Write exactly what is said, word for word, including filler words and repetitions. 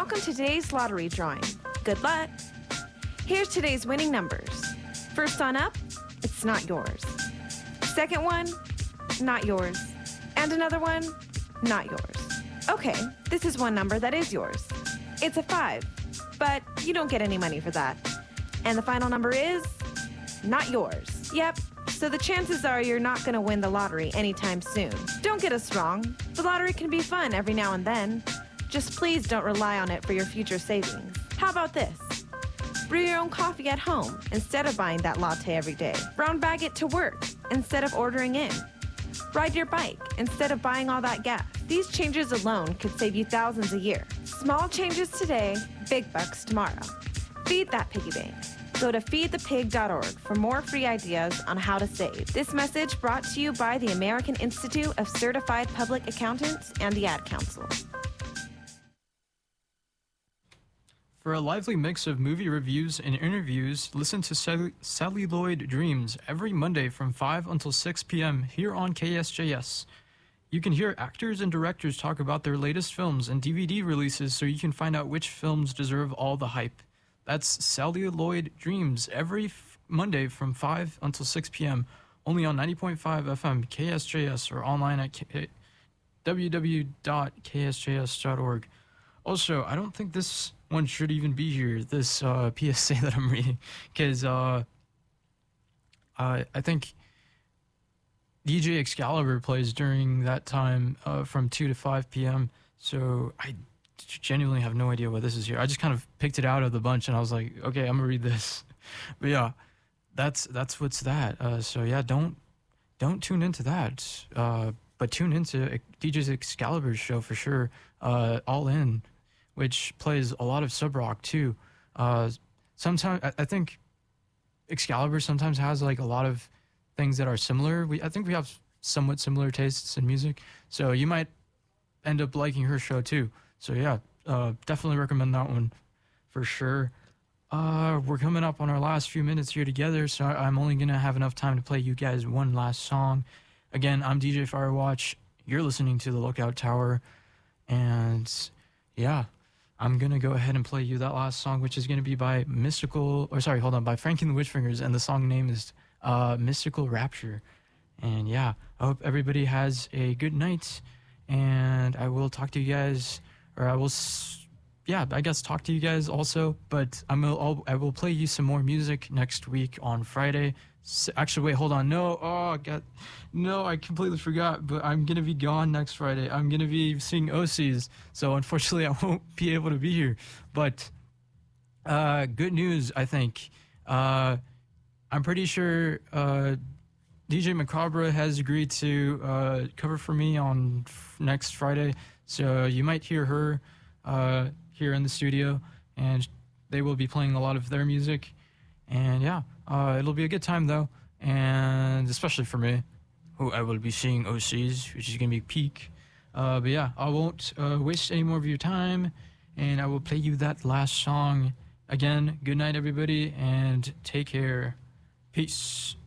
welcome to today's lottery drawing. Good luck. Here's today's winning numbers. First on up, it's not yours. Second one, not yours. And another one, not yours. Okay, this is one number that is yours. It's a five, but you don't get any money for that. And the final number is not yours. Yep, so the chances are you're not going to win the lottery anytime soon. Don't get us wrong. The lottery can be fun every now and then. Just please don't rely on it for your future savings. How about this? Brew your own coffee at home instead of buying that latte every day. Brown bag it to work instead of ordering in. Ride your bike instead of buying all that gas. These changes alone could save you thousands a year. Small changes today, big bucks tomorrow. Feed that piggy bank. Go to feed the pig dot org for more free ideas on how to save. This message brought to you by the American Institute of Certified Public Accountants and the Ad Council. For a lively mix of movie reviews and interviews, listen to Cellu- Celluloid Dreams every Monday from five until six p.m. here on K S J S. You can hear actors and directors talk about their latest films and D V D releases so you can find out which films deserve all the hype. That's Celluloid Dreams every f- Monday from five until six p.m. only on ninety point five F M K S J S or online at K- w w w dot k s j s dot org. Also, I don't think this one should even be here, this uh, P S A that I'm reading, because uh, uh, I think D J Excalibur plays during that time uh, from two to five p.m., so I genuinely have no idea what this is here. I just kind of picked it out of the bunch, and I was like, okay, I'm going to read this. But yeah, that's that's what's that. Uh, so yeah, don't don't tune into that, uh, but tune into D J Excalibur's show for sure, uh, All In, which plays a lot of sub rock too. Uh, sometimes I, I think Excalibur sometimes has like a lot of things that are similar. We I think we have somewhat similar tastes in music, so you might end up liking her show too. So yeah, uh, definitely recommend that one for sure. Uh, we're coming up on our last few minutes here together, so I'm only gonna have enough time to play you guys one last song. Again, I'm D J Firewatch. You're listening to The Lookout Tower, and yeah, I'm going to go ahead and play you that last song, which is going to be by Mystical, or sorry, hold on, by Frankie and the Witchfingers, and the song name is uh, Mystical Rapture. And yeah, I hope everybody has a good night, and I will talk to you guys, or I will, s- yeah, I guess talk to you guys also, but I'm gonna, I'll, I will play you some more music next week on Friday. S- Actually, wait, hold on, no, oh, God, no, I completely forgot, but I'm going to be gone next Friday. I'm going to be seeing O Cs, so unfortunately I won't be able to be here, but uh, good news, I think. Uh, I'm pretty sure uh, D J Macabre has agreed to uh, cover for me on f- next Friday, so you might hear her uh, here in the studio, and they will be playing a lot of their music, and yeah, uh, it'll be a good time though, and especially for me, who I will be seeing O Cs, which is going to be peak. Uh, but yeah, I won't uh, waste any more of your time, and I will play you that last song. Again, good night, everybody, and take care. Peace.